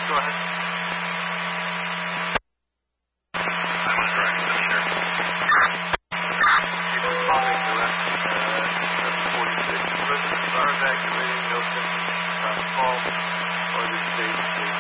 Go ahead. I was correct, sure. Keep responding to that. 46. Residents are evacuating. No symptoms. Call or the state.